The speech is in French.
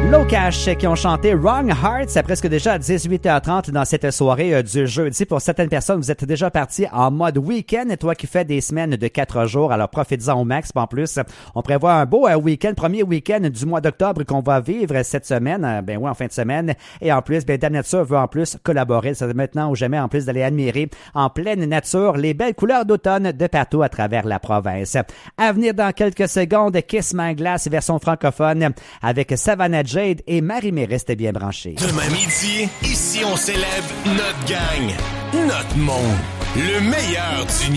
Low Cash qui ont chanté Wrong Heart. C'est presque déjà à 18h30 dans cette soirée du jeudi. Pour certaines personnes, vous êtes déjà partis en mode week-end. Et toi qui fais des semaines de 4 jours, alors profitez-en au max. En plus, on prévoit un beau week-end, premier week-end du mois d'octobre qu'on va vivre cette semaine. En fin de semaine. Et en plus, Dame Nature veut en plus collaborer. C'est maintenant ou jamais, en plus d'aller admirer en pleine nature les belles couleurs d'automne de partout à travers la province. À venir dans quelques secondes, Kiss My Glass version francophone avec Savannah Jade et Marie-Mé. Restez bien branchés. Demain midi, ici on célèbre notre gang, notre monde, le meilleur du